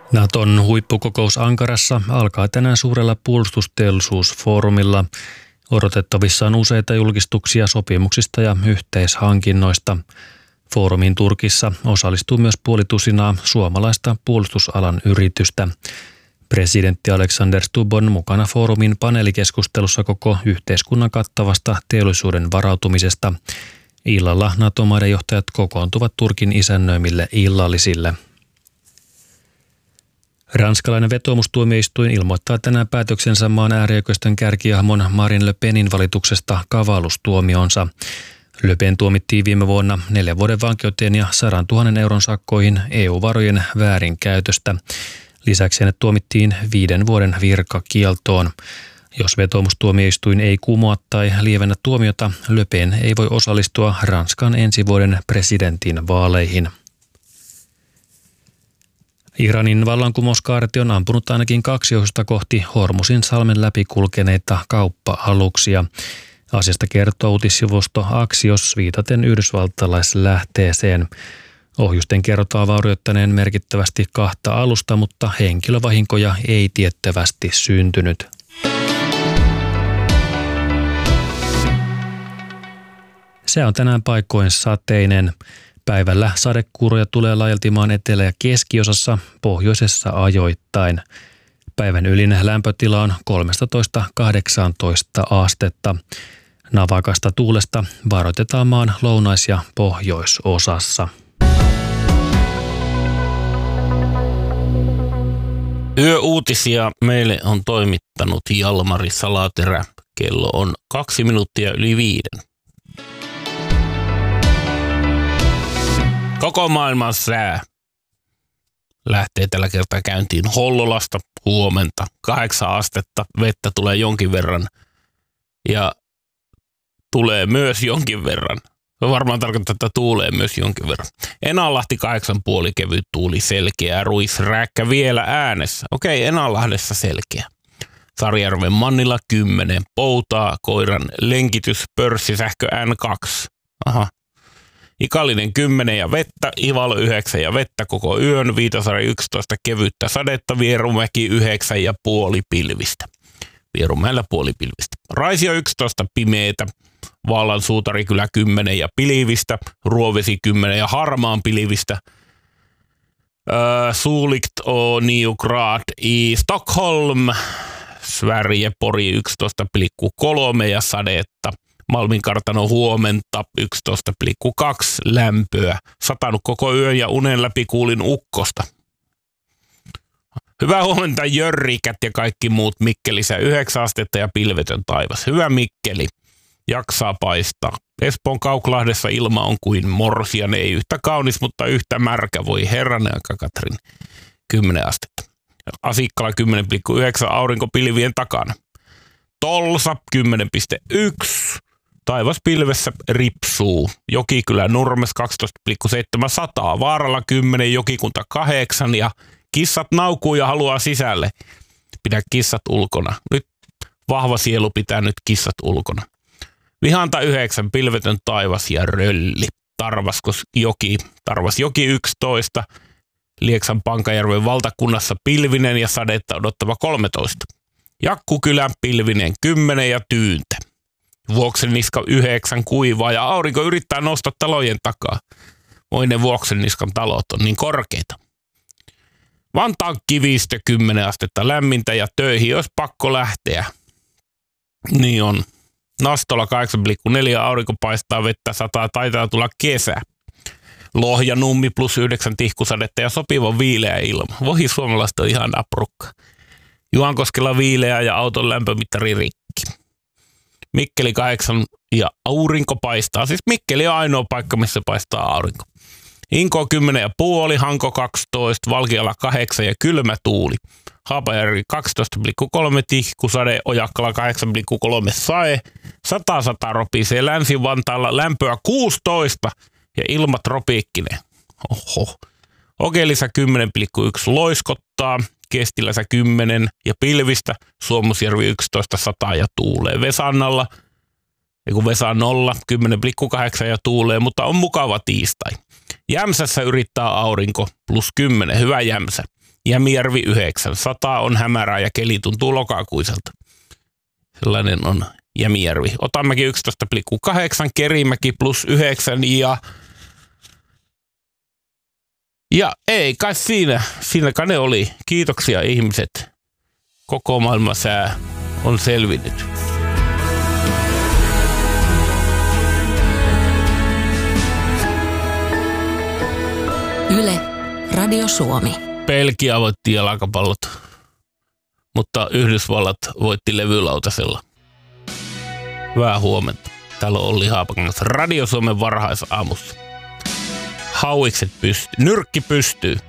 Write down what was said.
Naton huippukokous Ankarassa alkaa tänään suurella puolustusteollisuusfoorumilla. Odotettavissa on useita julkistuksia sopimuksista ja yhteishankinnoista. Foorumin Turkissa osallistuu myös puolitusinaa suomalaista puolustusalan yritystä. Presidentti Alexander Stubb on mukana foorumin paneelikeskustelussa koko yhteiskunnan kattavasta teollisuuden varautumisesta. Illalla NATO-maiden johtajat kokoontuvat Turkin isännöimille illallisille. Ranskalainen vetoomustuomioistuin ilmoittaa tänään päätöksensä maan äärioikeiston kärkihahmon Marine Le Penin valituksesta kavallustuomionsa. Le Pen tuomittiin viime vuonna 4 vuoden vankeuteen ja 100 000 euron sakkoihin EU-varojen väärinkäytöstä. Lisäksi hänet tuomittiin 5 vuoden virkakieltoon. Jos vetoomustuomioistuin ei kumoa tai lievennä tuomiota, Le Pen ei voi osallistua Ranskan ensi vuoden presidentin vaaleihin. Iranin vallankumouskaarti on ampunut ainakin 2 ohjusta kohti Hormuzin salmen läpi kulkeneita kauppa-aluksia. Asiasta kertoo uutissivusto Axios viitaten yhdysvaltalaislähteeseen. Ohjusten kerrotaan vaurioittaneen merkittävästi 2 alusta, mutta henkilövahinkoja ei tiettävästi syntynyt. Se on tänään paikoin sateinen. Päivällä sadekuuroja tulee laajalti maan etelä- ja keskiosassa, pohjoisessa ajoittain. Päivän ylin lämpötila on 13–18 astetta. Navakasta tuulesta varoitetaan maan lounais- ja pohjoisosassa. Yöuutisia meille on toimittanut Jalmari Salaterä. Kello on 2 minuuttia yli 5. Koko maailman sää lähtee tällä kertaa käyntiin Hollolasta huomenta. 8 astetta, vettä tulee jonkin verran ja tulee myös jonkin verran. Se varmaan tarkoittaa, että tuulee myös jonkin verran. Enonlahti 8,5 kevyt tuuli, selkeä, ruisrääkkä vielä äänessä. Okei, Enonlahdessa selkeä. Sarjärven Mannilla 10, poutaa, koiran lenkitys, pörssisähkö N2. Aha. Ikallinen 10 ja vettä, Ivalo 9 ja vettä koko yön, Viitasaari 11 kevyttä sadetta, Vierumäki 9,5 pilvistä. Vierumäellä puoli pilvistä. Raisio 11 pimeetä, Vaalan Suutarikylä 10 ja pilvistä, Ruovesi 10 ja harmaan pilvistä. Sulikt och 9 grad i Stockholm, Sverige Pori 11,3 ja sadetta. Malmin kartano huomenta 11,2 lämpöä. Satanut koko yön ja unen läpi kuulin ukkosta. Hyvää huomenta Jörrikät ja kaikki muut Mikkelissä 9 astetta ja pilvetön taivas. Hyvä Mikkeli. Jaksaa paistaa. Espoon Kauklahdessa ilma on kuin morsian. Ei yhtä kaunis, mutta yhtä märkä. Voi herranen aika Katrin. 10 astetta. Asikkala 10,9 aurinkopilvien takana. Tolsa 10,1. Taivas pilvessä ripsuu. Jokikylä Nurmes 12,7 sataa. Vaaralla 10, Jokikunta 8 ja kissat naukuu ja haluaa sisälle. Pidä kissat ulkona. Nyt vahva sielu pitää nyt kissat ulkona. Vihanta 9, pilvetön taivas ja rölli. Tarvasjoki 11. Lieksan Pankajärven valtakunnassa pilvinen ja sadetta odottava 13. Jakkukylä pilvinen 10 ja tyyntä. Vuokseniska 9 kuivaa ja aurinko yrittää nostaa talojen takaa. Voi ne Vuoksenniskan talot on niin korkeita. Vantaan Kivistö 10 astetta lämmintä ja töihin olisi pakko lähteä. Niin on. Nastola 8,4 aurinko paistaa, vettä sataa, taitaa tulla kesä. Lohja Nummi +9 tihkusadetta ja sopiva viileä ilma. Voi suomalaiset on ihan aprukka. Juankoskella viileä ja auton lämpömittari rikki. Mikkeli 8 ja aurinko paistaa. Siis Mikkeli on ainoa paikka, missä paistaa aurinko. Inko 10,5, Hanko 12, Valkeala 8 ja kylmä tuuli. Haapajärvi 12,3 tihkusade, Ojakkala 8,3 sae. 100 ropisee Länsi-Vantaalla lämpöä 16 ja ilma tropiikkinen. Oho. Okelissa 10,1 loiskottaa. Kestilässä 10 ja pilvistä, Suomusjärvi 11 sataa ja tuulee. Vesannalla, Vesanolla 10,8 ja tuulee, mutta on mukava tiistai. Jämsässä yrittää aurinko +10, hyvä Jämsä. Jämijärvi 9. 100 on hämärää ja keli tuntuu lokakuiselta. Sellainen on Jämijärvi. Otanmäki 11,8, Kerimäki +9 ja ei kai siinäkään ne oli. Kiitoksia ihmiset. Koko maailman sää on selvinnyt. Yle, Radio Suomi. Belgia voitti jalkapallot, mutta Yhdysvallat voitti levylautasella. Hyvää huomenta. Täällä on Olli Haapakangas Radio Suomen varhaisaamussa. Hauikset pystyy. Nyrkki pystyy.